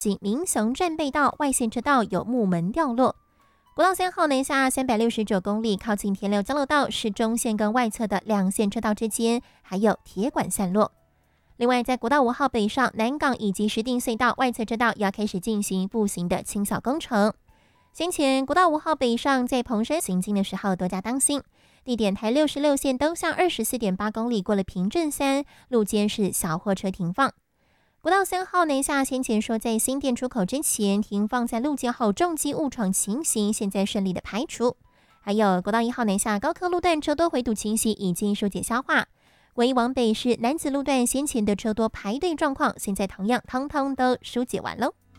及民雄战备道外线车道有木门掉落。国道3号南下369公里，靠近田寮交流道是中线跟外侧的两线车道之间还有铁管散落。另外，在国道5号北上南港以及石碇隧道外侧车道也要开始进行步行的清扫工程。先前国道5号北上在蓬山行经的时候多加当心，地点台66线东向24.8公里过了平镇山，路肩是小货车停放。国道3号南下先前说在新店出口之前停放在路肩后重机误闯情形，现在顺利的排除。还有国道1号南下高科路段车多回堵情形已经疏解消化。唯一往北是南子路段先前的车多排队状况，现在同样通通都疏解完喽。